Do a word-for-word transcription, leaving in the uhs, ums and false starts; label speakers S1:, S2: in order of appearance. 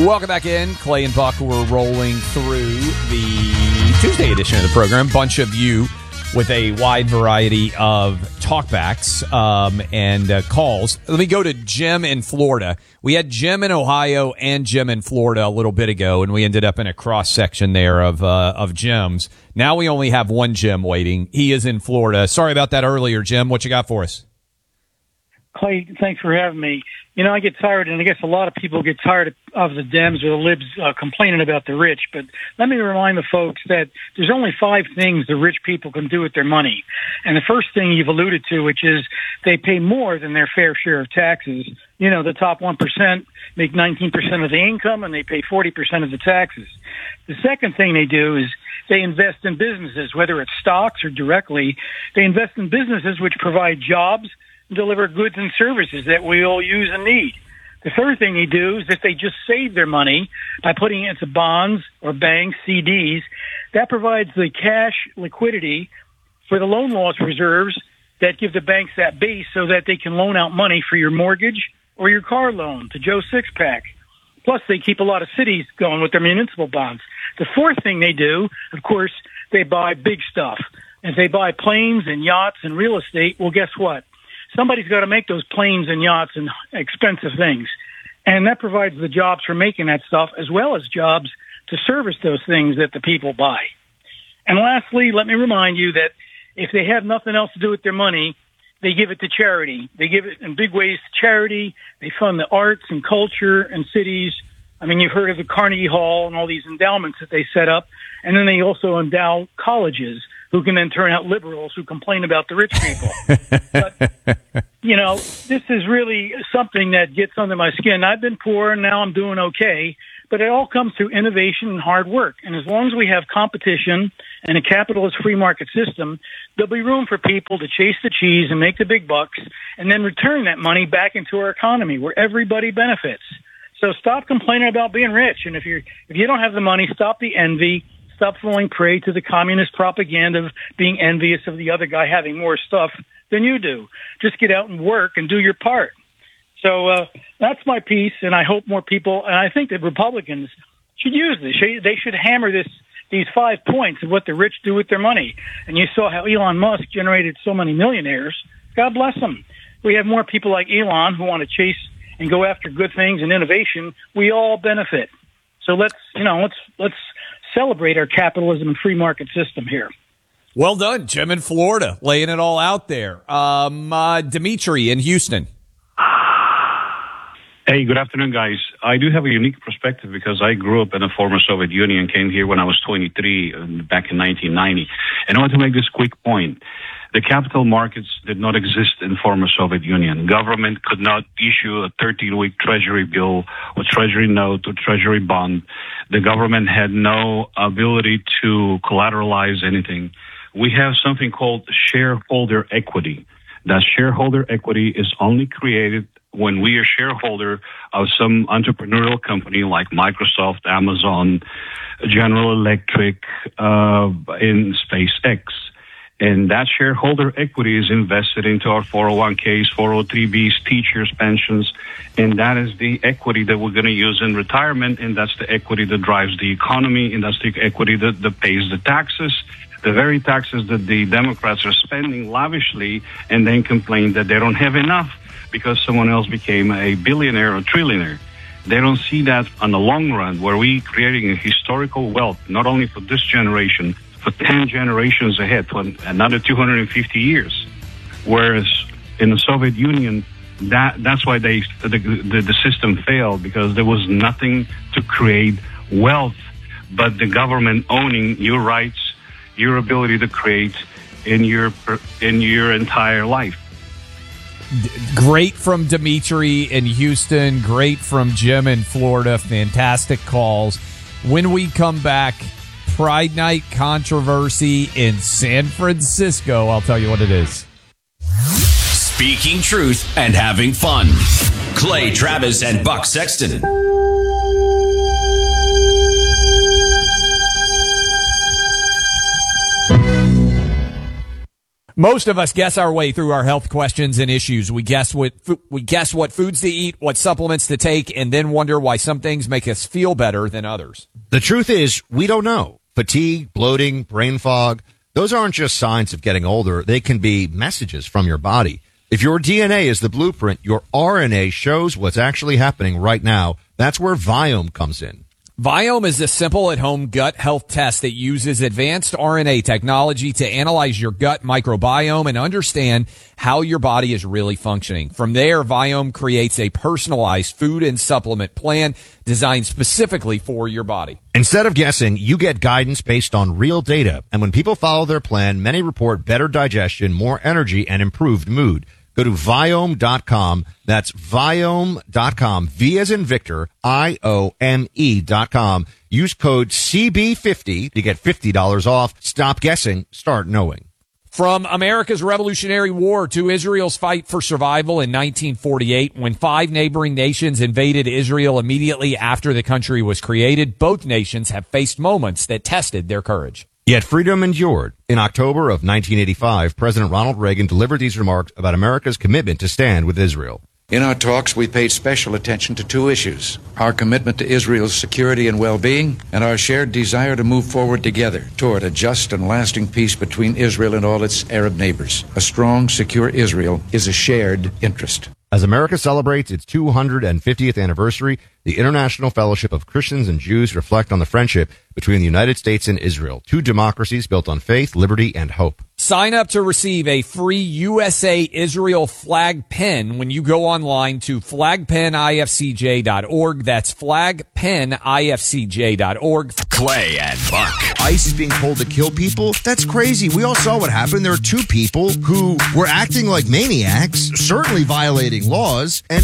S1: Welcome back in. Clay and Buck, we're rolling through the Tuesday edition of the program. Bunch of you with a wide variety of talkbacks um, and uh, calls. Let me go to Jim in Florida. We had Jim in Ohio and Jim in Florida a little bit ago, and we ended up in a cross-section there of uh, of Jims. Now we only have one Jim waiting. He is in Florida. Sorry about that earlier, Jim. What you got for us?
S2: Clay, thanks for having me. You know, I get tired, and I guess a lot of people get tired of the Dems or the Libs uh, complaining about the rich. But let me remind the folks that there's only five things the rich people can do with their money. And the first thing you've alluded to, which is they pay more than their fair share of taxes. You know, the top one percent make nineteen percent of the income, and they pay forty percent of the taxes. The second thing they do is they invest in businesses, whether it's stocks or directly. They invest in businesses which provide jobs, deliver goods and services that we all use and need. The third thing they do is if they just save their money by putting it into bonds or banks, C Ds, that provides the cash liquidity for the loan loss reserves that give the banks that base so that they can loan out money for your mortgage or your car loan to Joe Sixpack. Plus, they keep a lot of cities going with their municipal bonds. The fourth thing they do, of course, they buy big stuff. If they buy planes and yachts and real estate, well, guess what? Somebody's got to make those planes and yachts and expensive things. And that provides the jobs for making that stuff, as well as jobs to service those things that the people buy. And lastly, let me remind you that if they have nothing else to do with their money, they give it to charity. They give it in big ways to charity. They fund the arts and culture and cities. I mean, you've heard of the Carnegie Hall and all these endowments that they set up. And then they also endow colleges who can then turn out liberals who complain about the rich people. But, you know, this is really something that gets under my skin. I've been poor, and now I'm doing okay. But it all comes through innovation and hard work. And as long as we have competition and a capitalist free market system, there'll be room for people to chase the cheese and make the big bucks and then return that money back into our economy where everybody benefits. So stop complaining about being rich. And if you're, if you don't have the money, stop the envy. Stop falling prey to the communist propaganda of being envious of the other guy having more stuff than you do. Just get out and work and do your part. So uh, that's my piece, and I hope more people, and I think that Republicans should use this. They should hammer this, these five points of what the rich do with their money. And you saw how Elon Musk generated so many millionaires. God bless them. We have more people like Elon who want to chase and go after good things and innovation. We all benefit. So let's, you know, let's let's celebrate our capitalism and free market system here.
S1: Well done, Jim in Florida, laying it all out there. Um, uh, Dimitri in Houston.
S3: Hey, good afternoon, guys. I do have a unique perspective because I grew up in the former Soviet Union, came here when I was twenty-three, back in nineteen ninety. And I want to make this quick point. The capital markets did not exist in former Soviet Union. Government could not issue a thirteen-week treasury bill or treasury note or treasury bond. The government had no ability to collateralize anything. We have something called shareholder equity. That shareholder equity is only created when we are shareholder of some entrepreneurial company like Microsoft, Amazon, General Electric, uh, in SpaceX. And that shareholder equity is invested into our four oh one k's, four oh three b's, teachers' pensions, and that is the equity that we're going to use in retirement, and that's the equity that drives the economy, and that's the equity that, that pays the taxes, the very taxes that the Democrats are spending lavishly and then complain that they don't have enough because someone else became a billionaire or trillionaire. They don't see that on the long run, where we creating a historical wealth, not only for this generation, for ten generations ahead, for another two hundred fifty years. Whereas in the Soviet Union, that that's why they the, the, the system failed, because there was nothing to create wealth but the government owning your rights, your ability to create in your in your entire life.
S1: Great from Dimitri in Houston. Great from Jim in Florida. Fantastic calls. When we come back, Pride Night controversy in San Francisco. I'll tell you what it is.
S4: Speaking truth and having fun. Clay Travis and Buck Sexton.
S1: Most of us guess our way through our health questions and issues. We guess what we guess what foods to eat, what supplements to take, and then wonder why some things make us feel better than others.
S5: The truth is, we don't know. Fatigue, bloating, brain fog, those aren't just signs of getting older. They can be messages from your body. If your D N A is the blueprint, your R N A shows what's actually happening right now. That's where Viome comes in.
S1: Viome is a simple at-home gut health test that uses advanced R N A technology to analyze your gut microbiome and understand how your body is really functioning. From there, Viome creates a personalized food and supplement plan designed specifically for your body.
S5: Instead of guessing, you get guidance based on real data. And when people follow their plan, many report better digestion, more energy, and improved mood. Go to Viome dot com. That's Viome dot com. V as in Victor, I O M E dot com. Use code C B fifty to get fifty dollars off. Stop guessing. Start knowing.
S1: From America's Revolutionary War to Israel's fight for survival in nineteen forty-eight, when five neighboring nations invaded Israel immediately after the country was created, both nations have faced moments that tested their courage.
S5: Yet freedom endured. In October of nineteen eighty-five, President Ronald Reagan delivered these remarks about America's commitment to stand with Israel.
S6: In our talks, we paid special attention to two issues: our commitment to Israel's security and well-being, and our shared desire to move forward together toward a just and lasting peace between Israel and all its Arab neighbors. A strong, secure Israel is a shared interest.
S5: As America celebrates its two hundred fiftieth anniversary, the International Fellowship of Christians and Jews reflect on the friendship between the United States and Israel, two democracies built on faith, liberty, and hope.
S1: Sign up to receive a free U S A Israel flag pin when you go online to flag pen I F C J dot org. That's flag pen I F C J dot org.
S4: Clay and Buck.
S7: ICE is being told to kill people? That's crazy. We all saw what happened. There are two people who were acting like maniacs, certainly violating laws, and